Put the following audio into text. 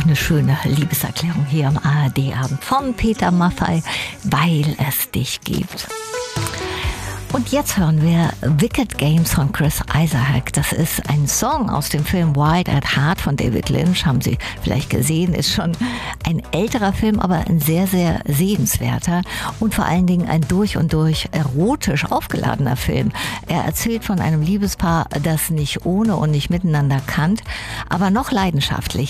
eine schöne Liebeserklärung hier am ARD-Abend von Peter Maffay, weil es dich gibt. Und jetzt hören wir Wicked Games von Chris Isaak. Das ist ein Song aus dem Film Wild at Heart von David Lynch. Haben Sie vielleicht gesehen, ist schon ein älterer Film, aber ein sehr, sehr sehenswerter und vor allen Dingen ein durch und durch erotisch aufgeladener Film. Er erzählt von einem Liebespaar, das nicht ohne und nicht miteinander kann, aber noch leidenschaftlich